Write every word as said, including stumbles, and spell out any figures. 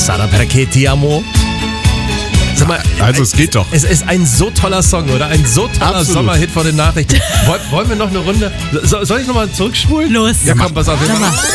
Sarà perché ti amo. Sag mal, Also es geht doch. Es ist ein so toller Song, oder? Ein so toller Absolut. Sommerhit vor den Nachrichten. Woll, wollen wir noch eine Runde? So, soll ich nochmal zurückspulen? Los. Ja, komm, pass auf. Wir Sag mal. machen,